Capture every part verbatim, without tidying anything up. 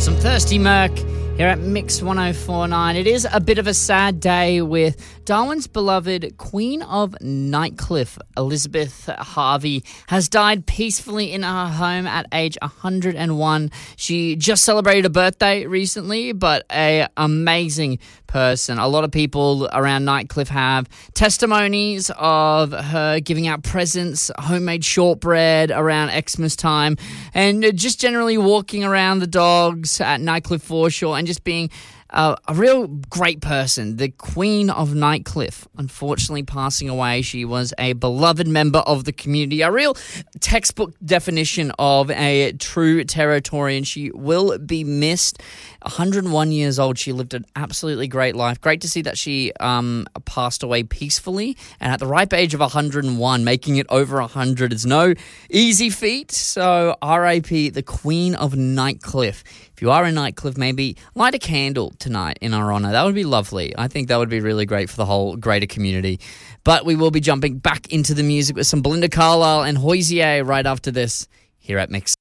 Some Thirsty Merc here at Mix one oh four point nine. It is a bit of a sad day with Darwin's beloved Queen of Nightcliff, Elizabeth Harvey, has died peacefully in her home at age one hundred one. She just celebrated a birthday recently, but an amazing person. A lot of people around Nightcliff have testimonies of her giving out presents, homemade shortbread around Xmas time, and just generally walking around the dogs at Nightcliff foreshore and just being Uh, a real great person. The Queen of Nightcliff, unfortunately passing away. She was a beloved member of the community, a real textbook definition of a true Territorian. She will be missed. one hundred one years old. She lived an absolutely great life. Great to see that she um, passed away peacefully and at the ripe age of one hundred one. Making it over one hundred is no easy feat. So R I P the Queen of Nightcliff. If you are in Nightcliff, maybe light a candle tonight in our honour. That would be lovely. I think that would be really great for the whole greater community. But we will be jumping back into the music with some Belinda Carlisle and Hozier right after this here at Mix.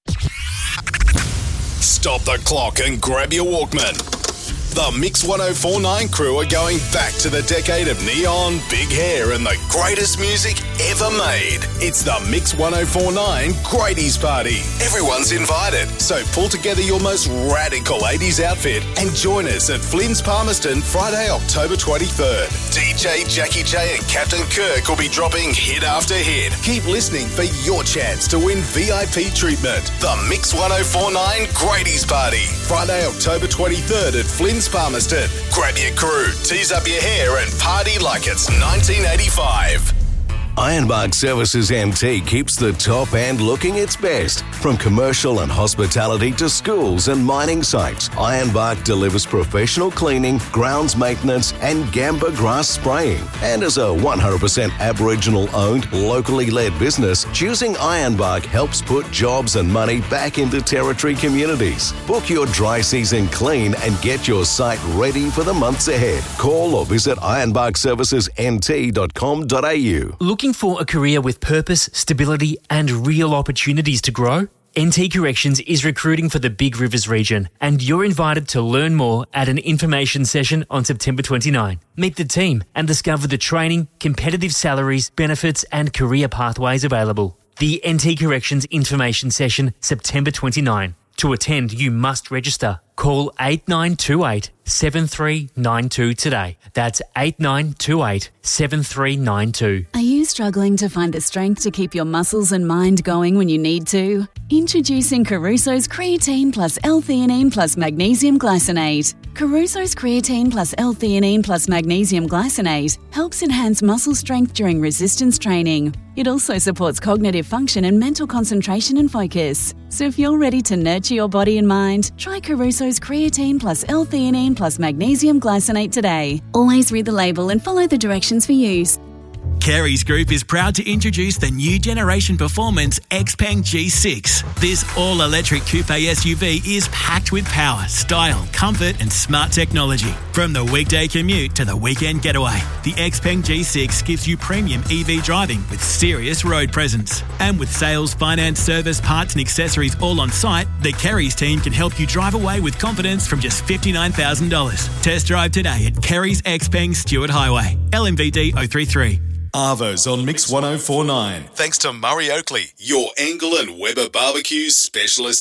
Stop the clock and grab your Walkman. The Mix one oh four point nine crew are going back to the decade of neon, big hair, and the greatest music ever made. It's the Mix one oh four point nine Greaties Party. Everyone's invited, so pull together your most radical eighties outfit and join us at Flynn's Palmerston Friday, October twenty-third. D J Jackie J and Captain Kirk will be dropping hit after hit. Keep listening for your chance to win V I P treatment. The Mix one oh four point nine Greaties Party. Friday, October twenty-third at Flynn's Palmerston. Grab your crew, tease up your hair and party like it's nineteen eighty-five. Ironbark Services M T keeps the top end looking its best. From commercial and hospitality to schools and mining sites, Ironbark delivers professional cleaning, grounds maintenance and gamba grass spraying. And as a one hundred percent Aboriginal-owned, locally led business, choosing Ironbark helps put jobs and money back into Territory communities. Book your dry season clean and get your site ready for the months ahead. Call or visit ironbark services m t dot com dot a u. Looking for a career with purpose, stability and real opportunities to grow? N T Corrections is recruiting for the Big Rivers region and you're invited to learn more at an information session on September twenty-ninth. Meet the team and discover the training, competitive salaries, benefits and career pathways available. The N T Corrections information session, September twenty-ninth. To attend, you must register. Call eight nine two eight, seven three nine two today. That's eight nine two eight, seven three nine two. Are you struggling to find the strength to keep your muscles and mind going when you need to? Introducing Caruso's Creatine plus L-theanine plus Magnesium Glycinate. Caruso's Creatine plus L-theanine plus Magnesium Glycinate helps enhance muscle strength during resistance training. It also supports cognitive function and mental concentration and focus. So if you're ready to nurture your body and mind, try Caruso's Creatine plus L-theanine plus Magnesium Glycinate today. Always read the label and follow the directions for use. Carey's Group is proud to introduce the new generation performance Xpeng G six. This all-electric coupe S U V is packed with power, style, comfort and smart technology. From the weekday commute to the weekend getaway, the Xpeng G six gives you premium E V driving with serious road presence. And with sales, finance, service, parts and accessories all on site, the Carey's team can help you drive away with confidence from just fifty-nine thousand dollars. Test drive today at Carey's Xpeng Stewart Highway, L M V D zero three three. Arvo's on Mix one oh four point nine. Thanks to Murray Oakley, your Angle and Weber Barbecues specialist